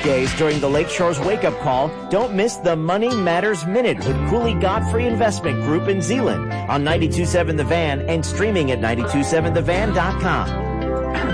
weekdays during the Lakeshore's Wake Up Call, don't miss the Money Matters Minute with Cooley Godfrey Investment Group in Zeeland on 92.7 The Van and streaming at 92.7thevan.com.